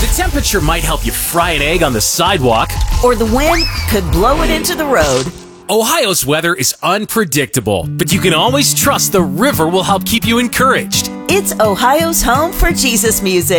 temperature might help you fry an egg on the sidewalk. Or the wind could blow it into the road. Ohio's weather is unpredictable, but you can always trust the river will help keep you encouraged. It's Ohio's home for Jesus music.